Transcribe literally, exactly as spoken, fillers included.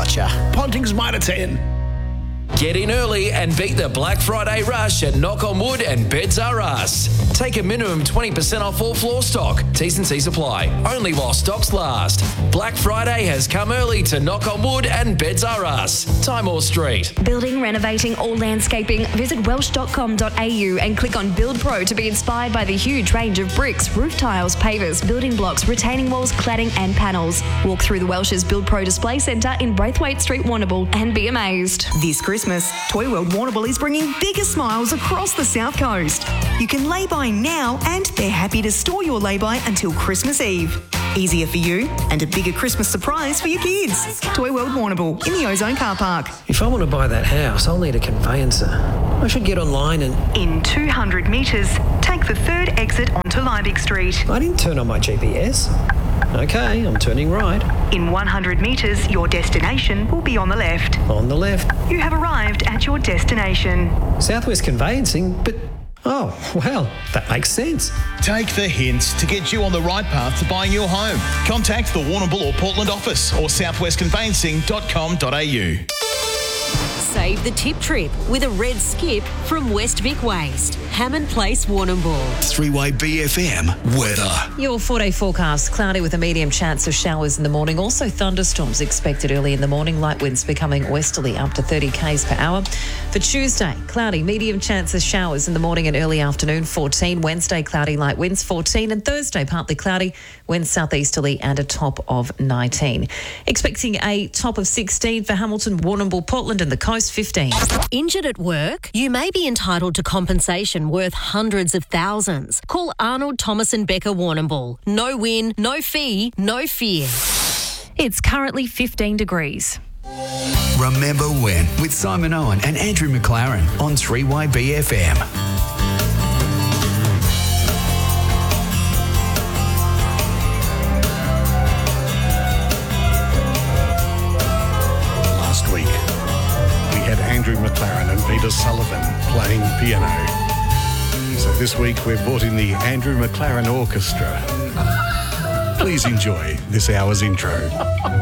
Archer. Ponting's Mitre ten. Get in early and beat the Black Friday rush at Knock on Wood and Beds R Us. Take a minimum twenty percent off all floor stock. T's and C's apply. Only while stocks last. Black Friday has come early to Knock on Wood and Beds R Us. Timor Street. Building, renovating or landscaping? Visit welsh dot com dot a u and click on Build Pro to be inspired by the huge range of bricks, roof tiles, pavers, building blocks, retaining walls, cladding and panels. Walk through the Welsh's Build Pro Display Centre in Braithwaite Street, Warrnambool and be amazed. This Christmas, Toy World Warrnambool is bringing bigger smiles across the South Coast. You can lay-by now and they're happy to store your lay-by until Christmas Eve. Easier for you and a bigger Christmas surprise for your kids. Toy World Warrnambool in the Ozone Car Park. If I want to buy that house, I'll need a conveyancer. I should get online and... In two hundred metres, take the third exit onto Liebig Street. I didn't turn on my G P S. Okay, I'm turning right. In one hundred metres, your destination will be on the left. On the left. You have arrived at your destination. Southwest Conveyancing, but... Oh, well, that makes sense. Take the hints to get you on the right path to buying your home. Contact the Warrnambool or Portland office or southwest conveyancing dot com dot a u. Save the tip trip with a red skip from West Vic Waste. Hammond Place, Warrnambool. Three-way B F M weather. Your four-day forecast, cloudy with a medium chance of showers in the morning. Also thunderstorms expected early in the morning. Light winds becoming westerly up to thirty k's per hour. For Tuesday, cloudy, medium chance of showers in the morning and early afternoon, fourteen. Wednesday, cloudy, light winds, fourteen. And Thursday, partly cloudy, winds southeasterly and a top of nineteen. Expecting a top of sixteen for Hamilton, Warrnambool, Portland and the coast, fifteen. Injured at work? You may be entitled to compensation worth hundreds of thousands. Call Arnold Thomas and Becker Warrnambool. No win, no fee, no fear. It's currently fifteen degrees. Remember When with Simon Owen and Andrew McLaren on three-way B F M. Last week, we had Andrew McLaren and Peter Sullivan playing piano. So this week we've brought in the Andrew McLaren Orchestra. Please enjoy this hour's intro.